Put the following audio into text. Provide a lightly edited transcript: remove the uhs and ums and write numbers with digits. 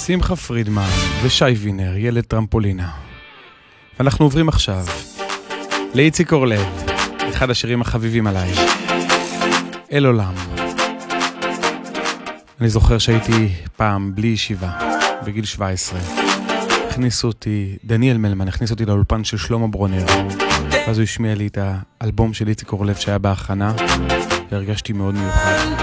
שמחה פרידמן ושי וינר, ילד טרמפולינה. ואנחנו עוברים עכשיו לאיציק אורלב, אחד השירים החביבים עליי, אל עולם. אני זוכר שהייתי פעם בלי ישיבה, בגיל 17. הכניסו אותי, דניאל מלמן הכניס אותי לאולפן של שלמה ברונר, ואז הוא השמיע לי את האלבום של איציק אורלב שהיה בהכנה, והרגשתי מאוד מיוחד.